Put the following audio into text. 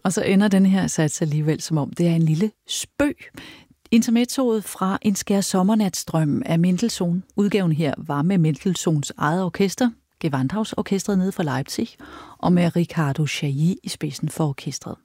Og så ender den her sats alligevel, som om det er en lille spøg. Intermezzoet fra En skær sommernatsdrøm af Mendelssohn. Udgaven her var med Mendelssohns eget orkester, Gewandhausorkestret nede fra Leipzig, og med Riccardo Chailly i spidsen for orkestret.